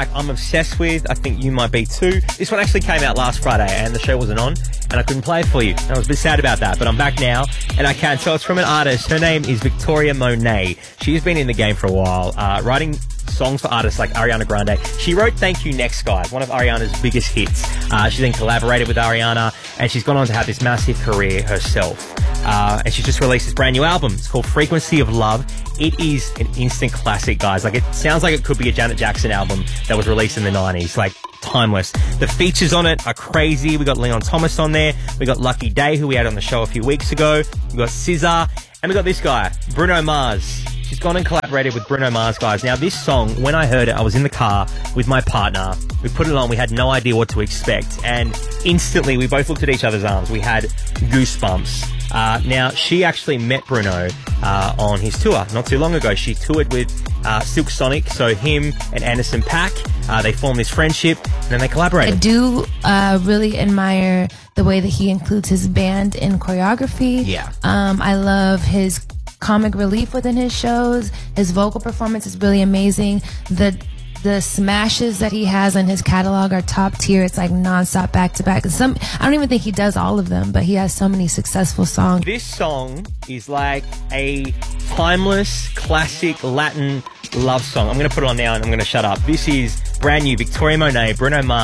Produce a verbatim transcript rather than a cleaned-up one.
track I'm obsessed with. I think you might be too. This one actually came out last Friday and the show wasn't on and I couldn't play it for you. I was a bit sad about that, but I'm back now and I can. So it's from an artist. Her name is Victoria Monet. She's been in the game for a while, uh, writing songs for artists like Ariana Grande. She wrote Thank You Next, guys, one of Ariana's biggest hits. Uh, she then collaborated with Ariana and she's gone on to have this massive career herself. Uh, and she's just released this brand new album. It's called Frequency of Love. It is an instant classic, guys. Like, it sounds like it could be a Janet Jackson album that was released in the nineties. Like, timeless. The features on it are crazy. We got Leon Thomas on there. We got Lucky Day, who we had on the show a few weeks ago. We got S Z A. And we got this guy, Bruno Mars. She's gone and collaborated with Bruno Mars, guys. Now, this song, when I heard it, I was in the car with my partner. We put it on. We had no idea what to expect. And instantly, we both looked at each other's arms. We had goosebumps. Uh, now, she actually met Bruno uh, on his tour not too long ago. She toured with uh, Silk Sonic, so him and Anderson .Paak. Uh, they formed this friendship, and then they collaborated. I do uh, really admire the way that he includes his band in choreography. Yeah. Um, I love his comic relief within his shows. His vocal performance is really amazing. The the smashes that he has in his catalog are top tier. It's like nonstop, back to back. Some I don't even think he does all of them, but he has so many successful songs. This song is like a timeless, classic Latin love song. I'm going to put it on now and I'm going to shut up. This is brand new, Victoria Monet, Bruno Mars.